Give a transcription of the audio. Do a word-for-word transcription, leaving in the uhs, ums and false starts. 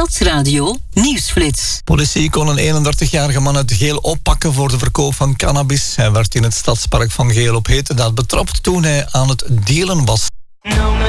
Stadsradio Nieuwsflits. Politie kon een eenendertigjarige man uit Geel oppakken voor de verkoop van cannabis. Hij werd in het stadspark van Geel op heterdaad betrapt toen hij aan het dealen was.